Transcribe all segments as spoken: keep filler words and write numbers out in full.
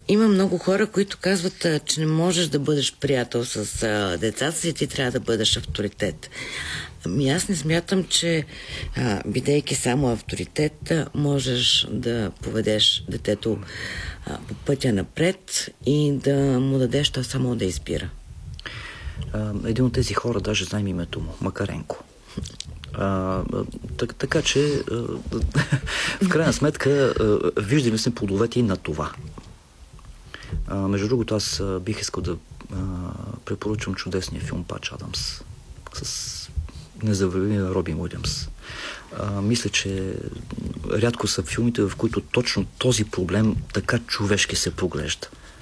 Има много хора, които казват, а, че не можеш да бъдеш приятел с а, децата си, ти трябва да бъдеш авторитет. Ами аз не смятам, че а, бидейки само авторитет, а, можеш да поведеш детето а, по пътя напред и да му дадеш то само да избира. А, един от тези хора, даже знаем името му, Макаренко. А, так, така че а, в крайна сметка а, виждаме се плодовете и на това. А, между другото, аз а, бих искал да а, препоръчам чудесния филм Пач Адамс с незабравимия Робин Уилямс. А, мисля, че рядко са филмите, в които точно този проблем така човешки се поглежда.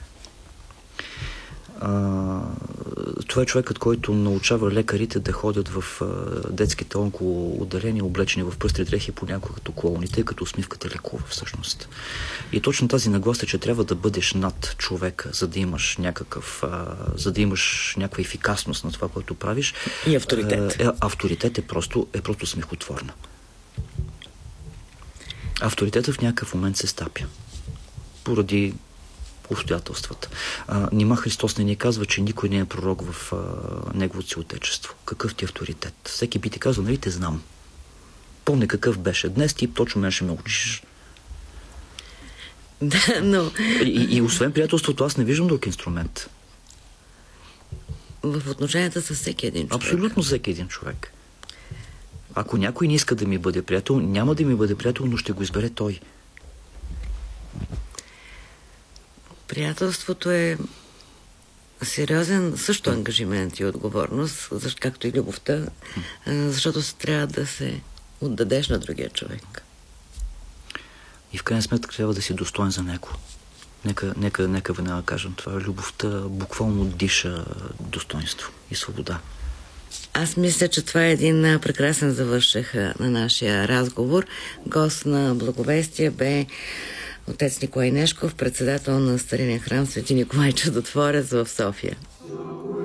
А, това е човекът, който научава лекарите да ходят в а, детските онкоотделения, облечени в пръстри дрехи понякога като клоуни, тъй като усмивката лекува всъщност. И точно тази нагласа, че трябва да бъдеш над човека, за да имаш някакъв, а, за да имаш някаква ефикасност на това, което правиш. И авторитет. А, е, авторитет е просто, е просто смехотворна. Авторитетът в някакъв момент се стапя. Поради обстоятелствата. А, нима Христос не ни казва, че никой не е пророк в а, неговото си отечество. Какъв ти авторитет? Всеки би ти казал, нали те знам. Помня какъв беше днес, ти точно мен ще ме учиш. Да, но... И, и освен приятелството, аз не виждам друг инструмент. В отношенията с всеки един човек. Абсолютно всеки един човек. Ако някой не иска да ми бъде приятел, няма да ми бъде приятел, но ще го избере той. Приятелството е сериозен също ангажимент и отговорност, защото, както и любовта, защото се трябва да се отдадеш на другия човек. И в крайна сметка трябва да си достоен за него. Нека, нека, нека веднага кажем това. Любовта буквално диша достоинство и свобода. Аз мисля, че това е един прекрасен завършек на нашия разговор. Гост на Благовестие бе отец Николай Нешков, председател на старинен храм Свети Николай Чудотворец в София.